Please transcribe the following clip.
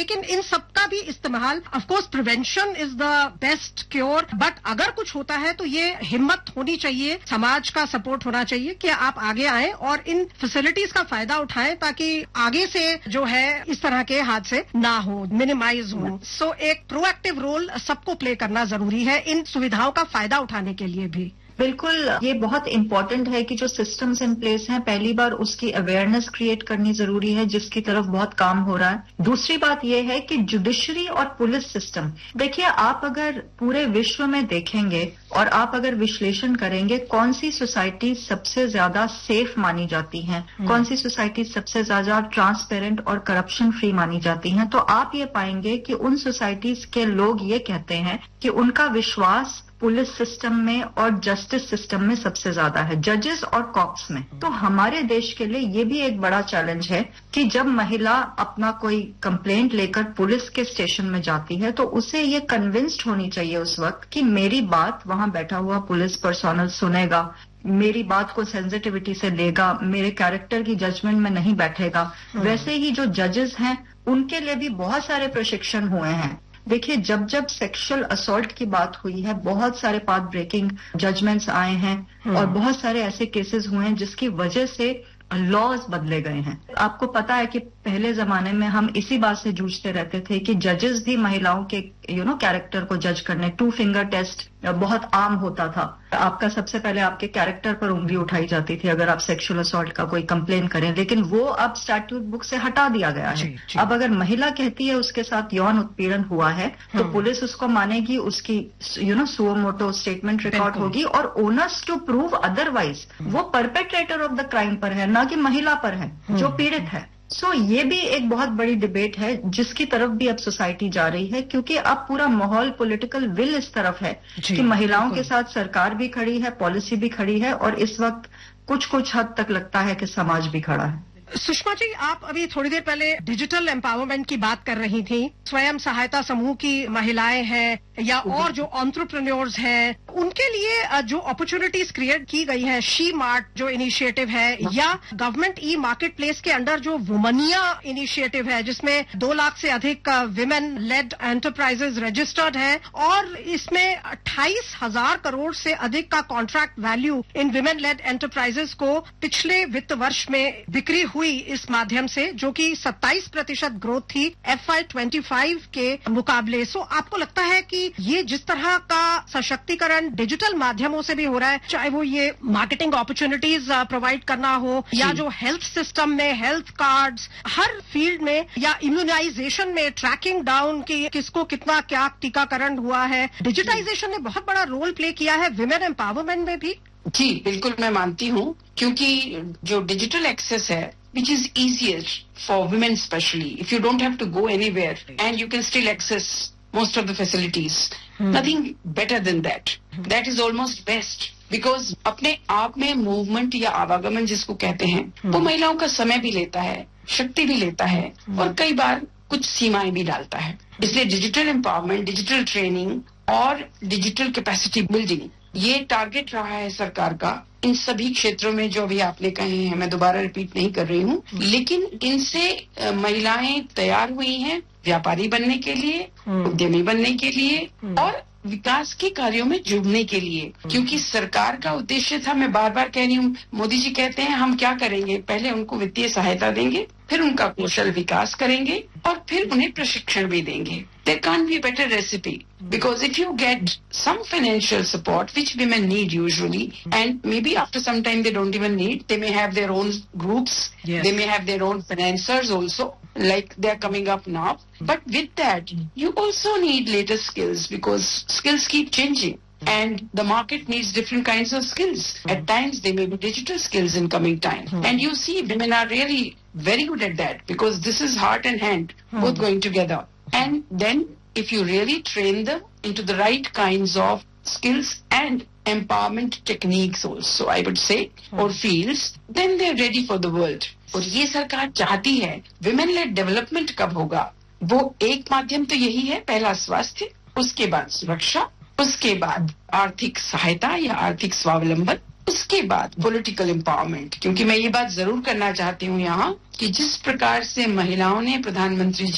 लेकिन इन सबका भी इस्तेमाल, of course prevention is the best cure, but अगर कुछ होता है तो ये हिम्मत होनी चाहिए, समाज का सपोर्ट होना चाहिए कि आप आगे आए और इन फैसिलिटीज का फायदा उठाएं ताकि आगे से जो है इस तरह के हादसे ना हो, मिनिमाइज हो। सो एक प्रोएक्टिव रोल सबको प्ले करना जरूरी है इन सुविधाओं का फायदा उठाने के लिए भी। बिल्कुल, ये बहुत इम्पोर्टेंट है कि जो सिस्टम्स इन प्लेस हैं, पहली बार उसकी अवेयरनेस क्रिएट करनी जरूरी है, जिसकी तरफ बहुत काम हो रहा है। दूसरी बात ये है कि जुडिशरी और पुलिस सिस्टम, देखिए आप अगर पूरे विश्व में देखेंगे और आप अगर विश्लेषण करेंगे कौन सी सोसाइटी सबसे ज्यादा सेफ मानी जाती हैं, कौन सी सोसाइटी सबसे ज्यादा ट्रांसपेरेंट और करप्शन फ्री मानी जाती हैं, तो आप ये पाएंगे कि उन सोसाइटीज के लोग ये कहते हैं कि उनका विश्वास पुलिस सिस्टम में और जस्टिस सिस्टम में सबसे ज्यादा है, जजेस और कॉप्स में। तो हमारे देश के लिए ये भी एक बड़ा चैलेंज है कि जब महिला अपना कोई कंप्लेंट लेकर पुलिस के स्टेशन में जाती है तो उसे ये कन्विंस्ड होनी चाहिए उस वक्त कि मेरी बात वहां बैठा हुआ पुलिस पर्सोनल सुनेगा, मेरी बात को सेंसिटिविटी से लेगा, मेरे कैरेक्टर की जजमेंट में नहीं बैठेगा। वैसे ही जो जजेस हैं उनके लिए भी बहुत सारे प्रशिक्षण हुए हैं। देखिए, जब जब सेक्सुअल असॉल्ट की बात हुई है, बहुत सारे पाथ ब्रेकिंग जजमेंट्स आए हैं और बहुत सारे ऐसे केसेस हुए हैं जिसकी वजह से लॉज बदले गए हैं। आपको पता है कि पहले जमाने में हम इसी बात से जूझते रहते थे कि जजेस भी महिलाओं के कैरेक्टर को जज करने, 2 फिंगर टेस्ट बहुत आम होता था। आपका सबसे पहले आपके कैरेक्टर पर उंगली उठाई जाती थी अगर आप सेक्सुअल असॉल्ट का कोई कंप्लेन करें, लेकिन वो अब स्टैट्यूट बुक से हटा दिया गया है। अब अगर महिला कहती है उसके साथ यौन उत्पीड़न हुआ है तो पुलिस उसको मानेगी, उसकी सुओ मोटो स्टेटमेंट रिकॉर्ड होगी और ओनर्स टू प्रूव अदरवाइज वो परपेट्रेटर ऑफ द क्राइम पर है, ना कि महिला पर है जो पीड़ित है। सो ये भी एक बहुत बड़ी डिबेट है जिसकी तरफ भी अब सोसाइटी जा रही है, क्योंकि अब पूरा माहौल, पॉलिटिकल विल इस तरफ है कि महिलाओं के साथ सरकार भी खड़ी है, पॉलिसी भी खड़ी है और इस वक्त कुछ हद तक लगता है कि समाज भी खड़ा है। सुषमा जी, आप अभी थोड़ी देर पहले डिजिटल एम्पावरमेंट की बात कर रही थी। स्वयं सहायता समूह की महिलाएं हैं या और जो एंटरप्रेन्योर्स हैं, उनके लिए जो अपॉर्चुनिटीज क्रिएट की गई है, शी मार्ट जो इनिशिएटिव है या गवर्नमेंट ई मार्केट प्लेस के अंडर जो वुमनिया इनिशिएटिव है जिसमें 2 लाख से अधिक विमेन लेड एंटरप्राइजेज रजिस्टर्ड है और इसमें 28,000 करोड़ से अधिक का contract value in women lead enterprises को पिछले वित्त वर्ष में बिक्री हुई इस माध्यम से, जो कि 27% ग्रोथ थी FY25 के मुकाबले। सो आपको लगता है कि ये जिस तरह का सशक्तिकरण डिजिटल माध्यमों से भी हो रहा है, चाहे वो ये मार्केटिंग अपॉर्चुनिटीज प्रोवाइड करना हो या जो हेल्थ सिस्टम में हेल्थ कार्ड्स, हर फील्ड में या इम्यूनाइजेशन में ट्रैकिंग डाउन की किसको कितना क्या टीकाकरण हुआ है, डिजिटाइजेशन ने बहुत बड़ा रोल प्ले किया है विमेन एम्पावरमेंट में भी। जी बिल्कुल, मैं मानती हूँ, क्योंकि जो डिजिटल एक्सेस है which is easier for women especially, if you don't have to go anywhere and you can still access most of the facilities, nothing better than that. That is almost best because अपने आप में movement या आवागमन जिसको कहते हैं वो महिलाओं का समय भी लेता है, शक्ति भी लेता है और कई बार कुछ सीमाएं भी डालता है। इसलिए डिजिटल एम्पावरमेंट, डिजिटल ट्रेनिंग और डिजिटल कैपेसिटी बिल्डिंग ये टारगेट रहा है सरकार का इन सभी क्षेत्रों में जो अभी आपने कहे हैं। मैं दोबारा रिपीट नहीं कर रही हूँ, लेकिन इनसे महिलाएं तैयार हुई हैं व्यापारी बनने के लिए, उद्यमी बनने के लिए और विकास के कार्यों में जुड़ने के लिए, क्योंकि सरकार का उद्देश्य था, मैं बार बार कह रही हूँ, मोदी जी कहते हैं हम क्या करेंगे, पहले उनको वित्तीय सहायता देंगे, फिर उनका कौशल विकास करेंगे और फिर उन्हें प्रशिक्षण भी देंगे। There can't be a better recipe because if you get some financial support, which women need usually, and maybe after some time they don't even need, they may have their own groups, they may have their own financiers also, like they're coming up now. But with that, you also need latest skills because skills keep changing. And the market needs different kinds of skills. At times, they may be digital skills in coming time. And you see, women are really very good at that because this is heart and hand, both going together. And then, if you really train them into the right kinds of skills and empowerment techniques also, I would say, or fields, then they're ready for the world. और ये सरकार चाहती है, women-led development कब होगा? वो एक माध्यम तो यही है, पहला स्वास्थ्य, उसके बाद सुरक्षा, उसके बाद आर्थिक सहायता या आर्थिक स्वावलंबन, उसके बाद पॉलिटिकल एम्पावरमेंट। क्योंकि मैं ये बात जरूर करना चाहती हूँ यहाँ कि जिस प्रकार से महिलाओं ने प्रधानमंत्री